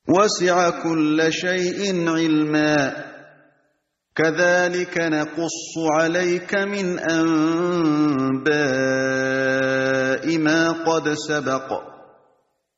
وَسِعَ كُلَّ شَيْءٍ عِلْمًا كَذَلِكَ نَقُصُّ عَلَيْكَ مِنْ أَنْبَاءِ مَا قَدْ سَبَقَ